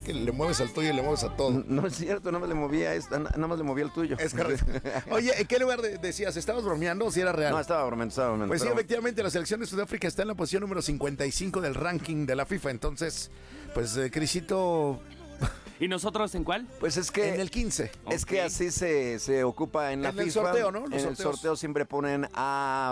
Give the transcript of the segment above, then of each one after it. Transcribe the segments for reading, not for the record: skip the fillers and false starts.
que le mueves al tuyo y le mueves a todo. No es cierto, nada más le movía nada más le movía el tuyo. Es correcto. Oye, ¿en qué lugar decías? ¿Estabas bromeando o si era real? No, estaba bromeando. Pues sí, efectivamente, la selección de Sudáfrica está en la posición número 55 del ranking de la FIFA. Entonces, pues, Crisito... ¿Y nosotros en cuál? Pues es que... En el 15. Es Ok. que así se ocupa en la FIFA. En el sorteo, ¿no? En el sorteo siempre ponen a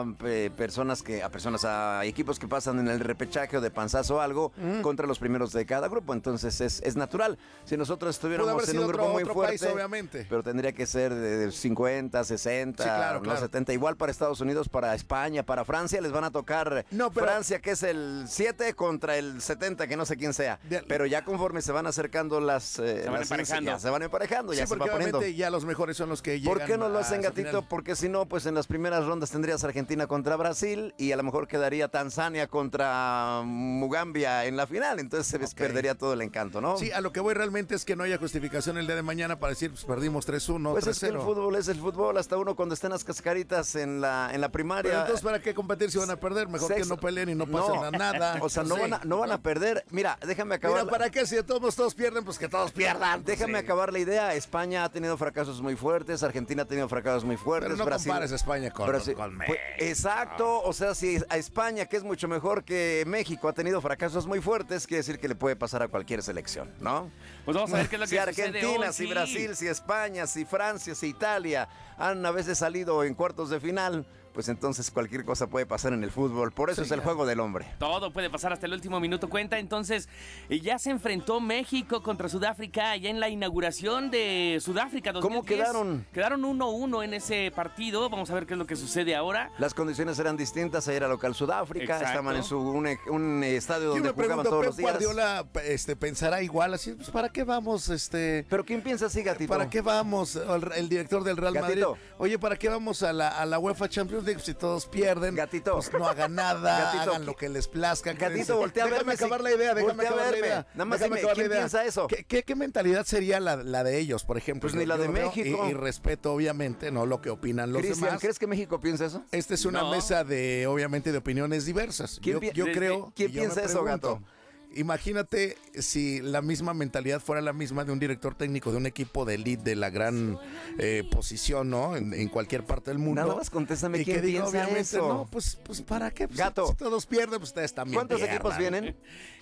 equipos que pasan en el repechaje o de panzazo o algo contra los primeros de cada grupo. Entonces es natural. Si nosotros estuviéramos en un grupo muy fuerte, país, obviamente. pero tendría que ser de 50, 60, sí, claro. 70. Igual para Estados Unidos, para España, para Francia, les van a tocar Francia, que es el 7 contra el 70, que no sé quién sea. Pero ya conforme se van acercando se van emparejando, ya sí, se va poniendo. Ya los mejores son los que llegan. ¿Por qué no lo hacen, Gatito? Porque si no, pues en las primeras rondas tendrías Argentina contra Brasil y a lo mejor quedaría Tanzania contra Mugambia en la final, entonces se perdería todo el encanto, ¿no? Sí, a lo que voy realmente es que no haya justificación el día de mañana para decir, pues perdimos 3-1, pues 3-0. Es que el fútbol es el fútbol, hasta uno cuando está en las cascaritas en la primaria. Pero entonces, ¿para qué competir si van a perder? Mejor que no peleen y no pasen a nada. O sea, no van a perder. Mira, déjame acabar. Mira, ¿para qué? Si de todos pierden, pues que todos pierdan. Déjame acabar la idea. España ha tenido fracasos muy fuertes, Argentina ha tenido fracasos muy fuertes. Pero no Brasil, compares España con México. Pues, exacto, o sea, si a España, que es mucho mejor que México, ha tenido fracasos muy fuertes, quiere decir que le puede pasar a cualquier selección, ¿no? Pues vamos a ver qué es lo que si sucede Argentina, hoy, si Brasil, si España, si Francia, si Italia han a veces salido en cuartos de final, pues entonces cualquier cosa puede pasar en el fútbol. Por eso es el juego del hombre. Todo puede pasar hasta el último minuto cuenta. Entonces, ya se enfrentó México contra Sudáfrica allá en la inauguración de Sudáfrica 2010. ¿Cómo quedaron? Quedaron 1-1 en ese partido. Vamos a ver qué es lo que sucede ahora. Las condiciones eran distintas. Ahí era local Sudáfrica. Exacto. Estaban en un estadio donde jugaban todos los días. Guardiola pensará igual, así, pues ¿para qué vamos? ¿Pero quién piensa así, Gatito? ¿Para qué vamos? El director del Real Gatito. Madrid. Oye, ¿para qué vamos a la UEFA Champions League? Si todos pierden, Gatito, pues no hagan nada, Gatito, hagan lo que les plazca. Gatito, voltea a verme. Déjame acabar la idea, déjame acabar la idea. Nada más dime, ¿quién piensa eso? ¿Qué mentalidad sería la de ellos, por ejemplo? Pues ni la de México. Y respeto, obviamente, no lo que opinan los demás. ¿Crees que México piensa eso? Esta es una mesa obviamente, de opiniones diversas. Yo creo... ¿Quién piensa eso, Gato? Imagínate si la misma mentalidad fuera la misma de un director técnico de un equipo de elite de la gran posición, ¿no? En cualquier parte del mundo. Nada más contéstame, ¿quién diga, piensa obviamente, eso? no, pues ¿para qué? Pues, Gato. si todos pierden, pues ustedes también ¿Cuántos pierdan. equipos vienen?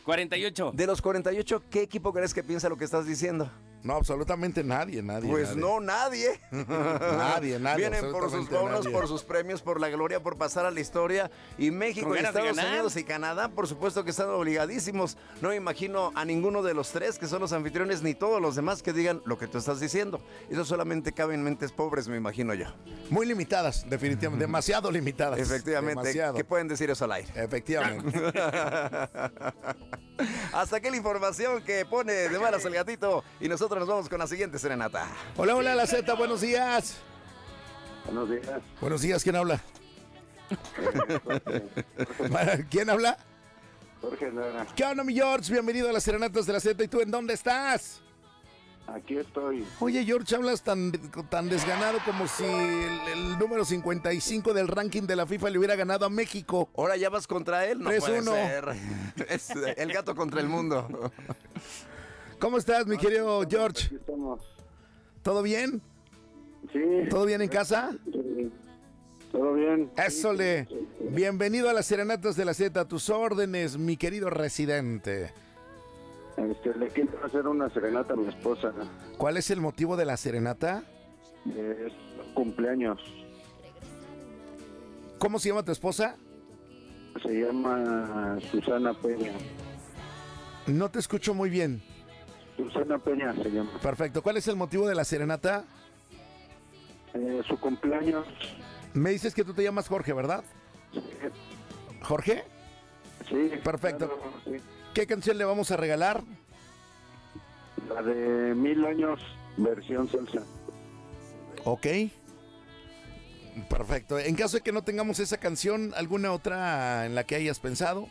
48. De los 48, ¿qué equipo crees que piensa lo que estás diciendo? No, absolutamente nadie. Pues no, nadie. Nadie. Vienen por sus bonos, por sus premios, por la gloria, por pasar a la historia. Y México y Estados Unidos y Canadá, por supuesto que están obligadísimos. No me imagino a ninguno de los tres que son los anfitriones, ni todos los demás que digan lo que tú estás diciendo. Eso solamente cabe en mentes pobres, me imagino yo. Muy limitadas, definitivamente. Demasiado limitadas. Efectivamente. Demasiado. ¿Qué pueden decir eso al aire? Efectivamente. Hasta aquí la información que pone de malas el Gatito. Y nosotros nos vamos con la siguiente serenata. Hola, la Z, buenos días. Buenos días. Buenos días, ¿quién habla? ¿Quién habla? Jorge Lara. ¿Qué onda, mi George? Bienvenido a las serenatas de la Z. ¿Y tú en dónde estás? Aquí estoy. Oye, George, hablas tan desganado como si el número 55 del ranking de la FIFA le hubiera ganado a México. Ahora ya vas contra él, no 3-1. puede ser. Es el gato contra el mundo. ¿Cómo estás, mi querido George? Aquí estamos. ¿Todo bien? Sí. ¿Todo bien en casa? Sí. ¿Todo bien? Ésole. Bienvenido a las serenatas de la Z. A tus órdenes, mi querido residente. Le quiero hacer una serenata a mi esposa. ¿Cuál es el motivo de la serenata? Es cumpleaños. ¿Cómo se llama tu esposa? Se llama Susana Peña. No te escucho muy bien. Susana Peña se llama. Perfecto. ¿Cuál es el motivo de la serenata? Su cumpleaños. Me dices que tú te llamas Jorge, ¿verdad? Sí. ¿Jorge? Sí. Perfecto. Claro, sí. ¿Qué canción le vamos a regalar? La de 1000 años, versión salsa. Ok. Perfecto. En caso de que no tengamos esa canción, ¿alguna otra en la que hayas pensado?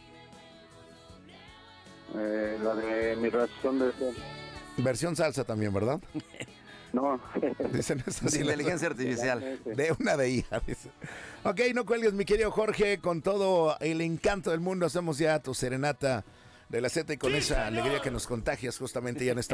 La de Mi razón de ser. Versión salsa también, ¿verdad? No. Dicen esta De inteligencia artificial. De una de hija, dice. Ok, no cuelgues, mi querido Jorge. Con todo el encanto del mundo hacemos ya tu serenata de la Z y con esa alegría que nos contagias justamente ya en esta